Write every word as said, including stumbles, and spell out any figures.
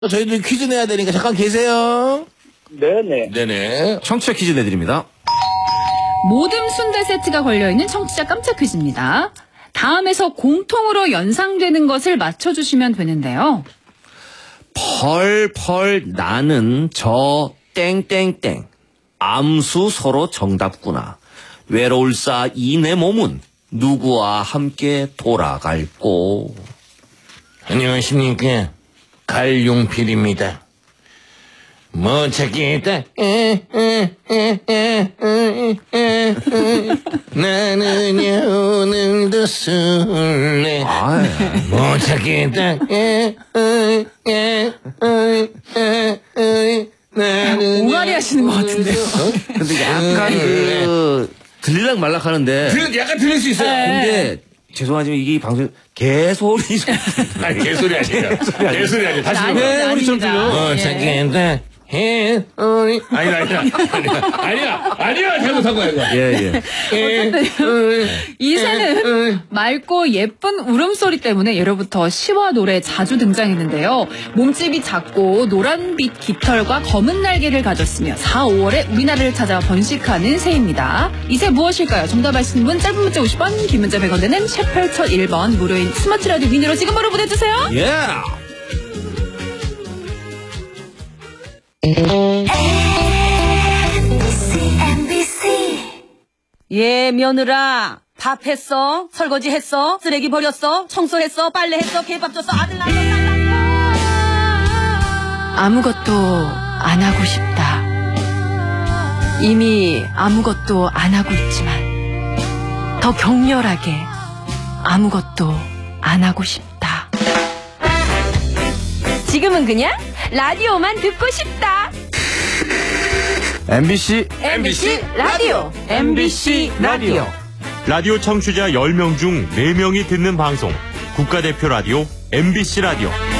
저희도 퀴즈 내야 되니까 잠깐 계세요. 네네. 네네. 청취자 퀴즈 내드립니다. 모듬 순대 세트가 걸려있는 청취자 깜짝 퀴즈입니다. 다음에서 공통으로 연상되는 것을 맞춰주시면 되는데요. 펄펄 나는 저 땡땡땡. 암수 서로 정답구나. 외로울싸 이 내 몸은 누구와 함께 돌아갈꼬. 안녕하십니까. 갈용필입니다. 뭐 찾겠다. 나는 오늘도 술래. 뭐 찾겠다. 옹알이 하시는 것 같은데요. 근데 약간 그 들리락 말락 하는데 들려, 약간 들릴 수 있어요. 근데 죄송하지만 이게 방송 개소리. 아니, 개소리 아니에요. 개소리 아니에요. 다시 아니, 해봐요. 아닙니다. 들려. 어, 예. 찾겠다. 해, 어이. 아니야, 아니야. 아니야, 아니야. 아니야. 잘못한 거야, 이거. 예, 예. 이 새는 맑고 예쁜 울음소리 때문에 예로부터 시와 노래에 자주 등장했는데요. 몸집이 작고 노란빛 깃털과 검은 날개를 가졌으며 사, 오월에 우리나라를 찾아 번식하는 새입니다. 이 새 무엇일까요? 정답 아시는 분 짧은 문자 오십 원, 긴 문자 백 원 되는 샵 팔공공일 번 무료인 스마트 라디오 미니로 지금 바로 보내주세요. 예. 예, 며느라. 밥 했어? 설거지 했어? 쓰레기 버렸어? 청소했어? 빨래했어? 개밥 줬어? 아들 낳았어? 딸 낳았어? 아무것도 안 하고 싶다. 이미 아무것도 안 하고 있지만 더 격렬하게 아무것도 안 하고 싶다. 지금은 그냥 라디오만 듣고 싶다. 엠비씨 엠비씨 라디오. 엠비씨 라디오. 라디오 청취자 열 명 중 네 명이 듣는 방송 국가대표 라디오 엠비씨 라디오.